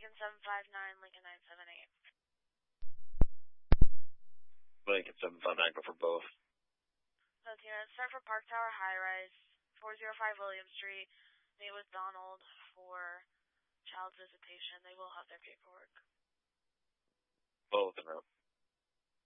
Lincoln 759, Lincoln 978. Lincoln 759, go for both. Both units. Start for Park Tower High Rise, 405 William Street. Meet with Donald for child visitation. They will have their paperwork. Both in route.